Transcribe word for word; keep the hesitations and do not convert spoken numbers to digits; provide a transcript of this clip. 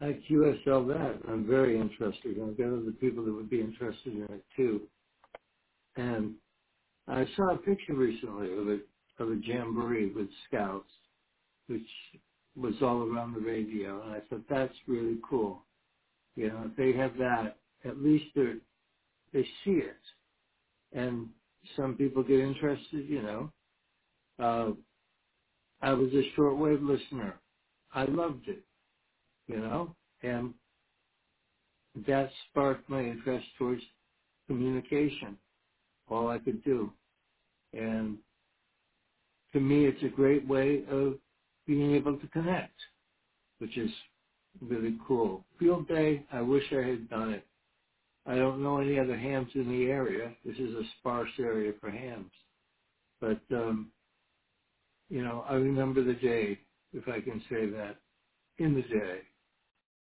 I Q S L that. I'm very interested. I've got other people that would be interested in it too. And I saw a picture recently of a of a jamboree with scouts, which was all around the radio, and I thought that's really cool. You know, if they have that, at least they they see it, and some people get interested. You know, uh, I was a shortwave listener. I loved it. You know, and that sparked my interest towards communication. All I could do, and to me, it's a great way of being able to connect, which is really cool. Field day, I wish I had done it. I don't know any other hams in the area. This is a sparse area for hams. But, um, you know, I remember the day, if I can say that, in the day.